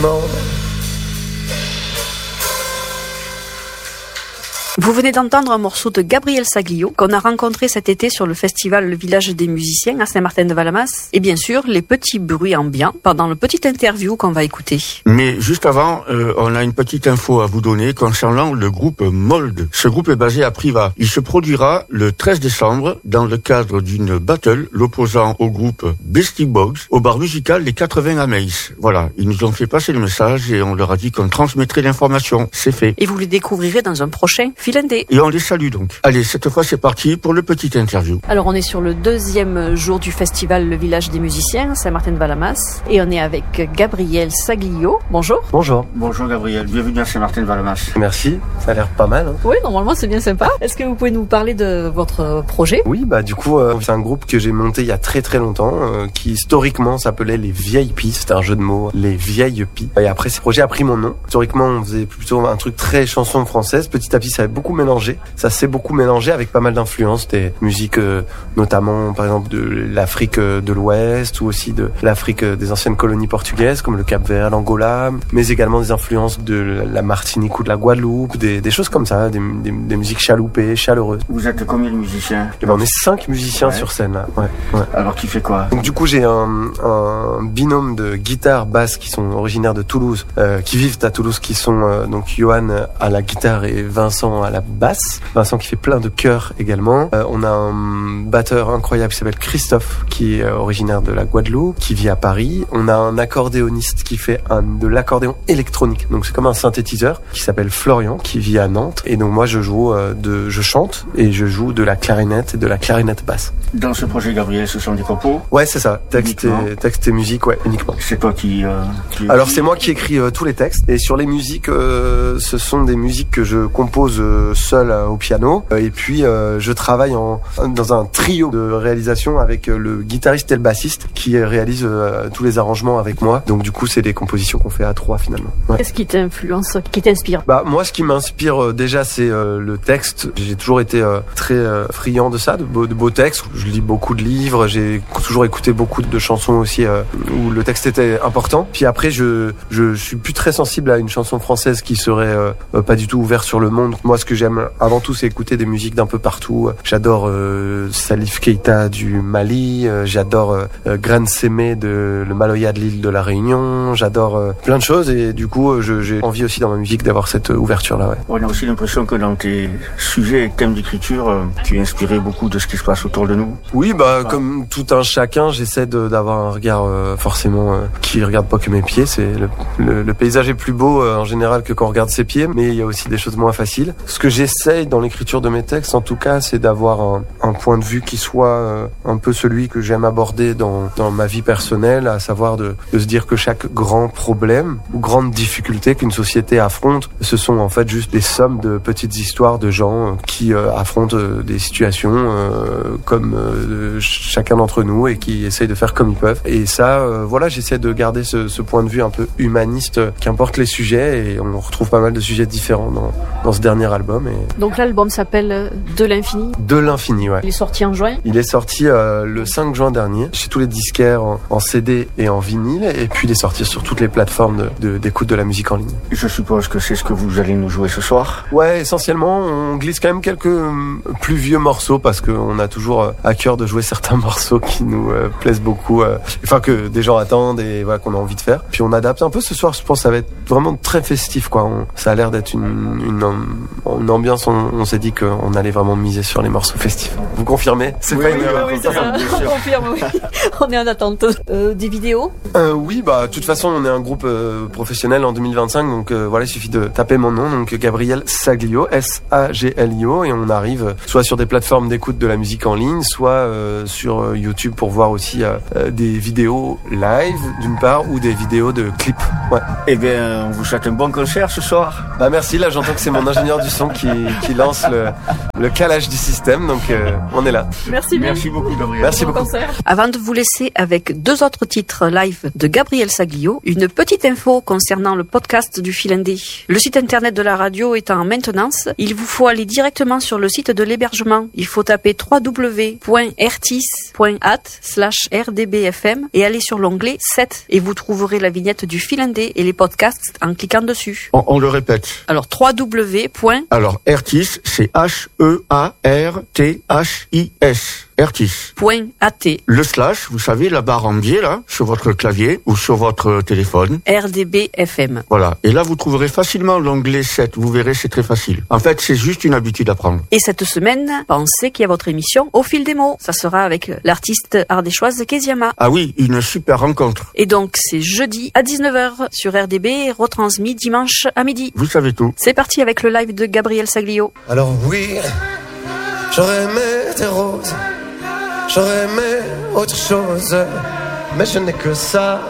Vous venez d'entendre un morceau de Gabriel Saglio qu'on a rencontré cet été sur le festival Le Village des Musiciens à Saint-Martin-de-Valamas. Et bien sûr, les petits bruits ambiants pendant le petit interview qu'on va écouter. Mais juste avant, on a une petite info à vous donner concernant le groupe Mold. Ce groupe est basé à Privas. Il se produira le 13 décembre dans le cadre d'une battle l'opposant au groupe Beastie Bogs au bar musical Les 80 à Meis. Voilà, ils nous ont fait passer le message et on leur a dit qu'on transmettrait l'information. C'est fait. Et vous les découvrirez dans un prochain Philandé. Et on les salue donc. Allez, cette fois c'est parti pour le petit interview. Alors on est sur le deuxième jour du festival Le Village des Musiciens, Saint-Martin-de-Valamas. Et on est avec Gabriel Saglio. Bonjour. Bonjour. Bonjour Gabriel, bienvenue à Saint-Martin-de-Valamas. Merci, ça a l'air pas mal. Oui, normalement c'est bien sympa. Est-ce que vous pouvez nous parler de votre projet ? Oui, du coup, c'est un groupe que j'ai monté il y a très très longtemps, qui historiquement s'appelait Les Vieilles Pies. C'était un jeu de mots, Les Vieilles Pies. Et après, ce projet a pris mon nom. Historiquement, on faisait plutôt un truc très chanson française. Petit à petit, ça avait beaucoup mélangé. Ça s'est beaucoup mélangé avec pas mal d'influences, des musiques notamment par exemple de l'Afrique de l'Ouest ou aussi de l'Afrique des anciennes colonies portugaises comme le Cap-Vert, l'Angola, mais également des influences de la Martinique ou de la Guadeloupe, des choses comme ça, des musiques chaloupées, chaleureuses. Vous êtes combien de musiciens ? On est 5 musiciens sur scène là. Ouais. Alors qui fait quoi ? Donc du coup j'ai un binôme de guitare basse qui sont originaires de Toulouse, qui vivent à Toulouse, qui sont donc Johan à la guitare et Vincent à la basse. Vincent qui fait plein de chœurs également. On a un batteur incroyable qui s'appelle Christophe, qui est originaire de la Guadeloupe, qui vit à Paris. On a un accordéoniste qui fait de l'accordéon électronique. Donc c'est comme un synthétiseur, qui s'appelle Florian, qui vit à Nantes. Et donc moi je chante et je joue de la clarinette et de la clarinette basse. Dans ce projet Gabriel, ce sont des compos ? Ouais, c'est ça. Texte et musique, ouais, uniquement. C'est toi qui Alors c'est moi qui écris tous les textes. Et sur les musiques, ce sont des musiques que je compose seul au piano. Et puis je travaille dans un trio de réalisation avec le guitariste et le bassiste qui réalise tous les arrangements avec moi. Donc du coup c'est des compositions qu'on fait à 3 finalement. Ouais. Qu'est-ce qui t'influence, qui t'inspire ? Moi ce qui m'inspire déjà c'est le texte. J'ai toujours été très friand de ça, de beaux textes. Je lis beaucoup de livres, j'ai toujours écouté beaucoup de chansons aussi où le texte était important. Puis après je suis plus très sensible à une chanson française qui serait pas du tout ouverte sur le monde. Moi ce que j'aime avant tout c'est écouter des musiques d'un peu partout. J'adore Salif Keita du Mali, j'adore Gran Semé de le Maloya de l'île de la Réunion, j'adore plein de choses et du coup j'ai envie aussi dans ma musique d'avoir cette ouverture là. Ouais. On a aussi l'impression que dans tes sujets et thèmes d'écriture, tu es inspiré beaucoup de ce qui se passe autour de nous. Oui, comme tout un chacun, j'essaie d'avoir un regard forcément qui regarde pas que mes pieds. C'est le paysage est plus beau en général que quand on regarde ses pieds, mais il y a aussi des choses moins faciles. Ce que j'essaye dans l'écriture de mes textes, en tout cas, c'est d'avoir un point de vue qui soit un peu celui que j'aime aborder dans ma vie personnelle, à savoir de se dire que chaque grand problème ou grande difficulté qu'une société affronte, ce sont en fait juste des sommes de petites histoires de gens qui affrontent des situations comme chacun d'entre nous et qui essayent de faire comme ils peuvent. Et ça, j'essaie de garder ce point de vue un peu humaniste, qu'importe les sujets, et on retrouve pas mal de sujets différents dans ce dernier album. Et... Donc l'album s'appelle De l'infini ? De l'infini, ouais. Il est sorti en juin ? Il est sorti le 5 juin dernier, chez tous les disquaires en CD et en vinyle, et puis il est sorti sur toutes les plateformes d'écoute de la musique en ligne. Je suppose que c'est ce que vous allez nous jouer ce soir ? Ouais, essentiellement, on glisse quand même quelques plus vieux morceaux, parce qu'on a toujours à cœur de jouer certains morceaux qui nous plaisent beaucoup, que des gens attendent et qu'on a envie de faire. Puis on adapte un peu ce soir, je pense que ça va être vraiment très festif, quoi. Ça a l'air d'être une ambiance, on s'est dit qu'on allait vraiment miser sur les morceaux festifs. Vous confirmez ? C'est pas une erreur. Oui, c'est ça. On confirme, oui. On est en attente. Des vidéos ? Oui, de toute façon, on est un groupe professionnel en 2025, donc il suffit de taper mon nom, donc Gabriel Saglio, Saglio, et on arrive soit sur des plateformes d'écoute de la musique en ligne, soit sur YouTube pour voir aussi des vidéos live d'une part ou des vidéos de clips. Ouais. Eh bien, on vous souhaite un bon concert ce soir. Merci, là j'entends que c'est mon ingénieur du son son qui lance le calage du système. Donc on est là. Merci bien. Merci beaucoup, Gabriel. Merci beaucoup. Avant de vous laisser avec 2 autres titres live de Gabriel Saglio, une petite info concernant le podcast du Fil Indé. Le site internet de la radio est en maintenance. Il vous faut aller directement sur le site de l'hébergement. Il faut taper www.rtis.at/rdbfm et aller sur l'onglet 7 et vous trouverez la vignette du Fil Indé et les podcasts en cliquant dessus. On le répète. Alors www. Alors, Rtis, c'est Hearthis. Rtis. .at. Le slash, vous savez, la barre en biais, là, sur votre clavier ou sur votre téléphone. RDBFM. Voilà. Et là, vous trouverez facilement l'onglet 7. Vous verrez, c'est très facile. En fait, c'est juste une habitude à prendre. Et cette semaine, pensez qu'il y a votre émission Au fil des mots. Ça sera avec l'artiste ardéchoise Keziama. Ah oui, une super rencontre. Et donc, c'est jeudi à 19h sur RDB, retransmis dimanche à midi. Vous savez tout. C'est parti avec le live de Gabriel Saglio. Alors oui, j'aurais aimé des roses, j'aurais aimé autre chose, mais je n'ai que ça.